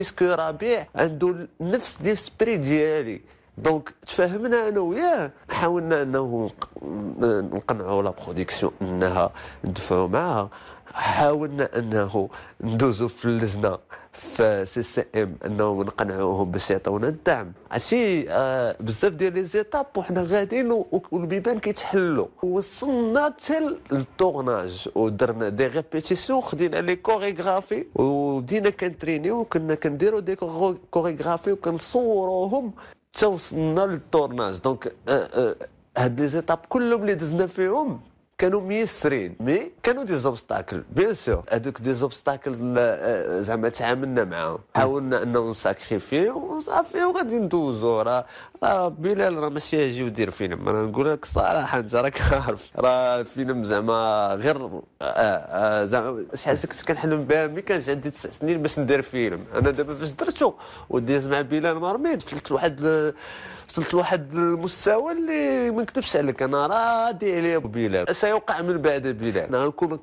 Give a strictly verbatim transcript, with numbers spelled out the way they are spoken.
بيسكو ربيع عنده نفس ليسبري ديالي، دونك تفاهمنا انا وياه، حاولنا انه نقنعوا لا برودكسيون انها ندفعوا معها، حاولنا انه ندوزو في اللجنه في سي سي ام انه نقنعوهم باش يعطيونا الدعم. عرفتي آه بزاف ديال لي زيتاب وحنا غاديين والبيبان كيتحلوا، وصلنا حتى للطورناج ودرنا دي ريبيتيسيون، خدينا لي كوريغرافي وبدينا كنترينيو وكنا كنديروا دي كوريغرافي وكنصوروهم حتى وصلنا للطورناج. دونك آه آه هاد لي زيتاب كلهم اللي دزنا فيهم كانوا ميسرين، مي كانوا دي زوبستاكل بيان سور. هذوك دي زوبستاكل زعما تعاملنا معاهم، حاولنا انه نساكريفيو وصافي وغادي ندوزو. راه راه بلال راه ماشي يجي ودير فيلم، انا نقول لك الصراحه انت راك عارف، راه فيلم زعما غير آه آه زعما شي حاجه كنت كنحلم بها ملي كانش عندي تسع سنين باش ندير فيلم. انا دابا فاش درتو وديز مع بلال مرمي وصلت لواحد وصلت لواحد المستوى اللي ما نكتبش عليك، انا راضي عليه بلال. اش يوقع من بعد بلال؟ انا غنكون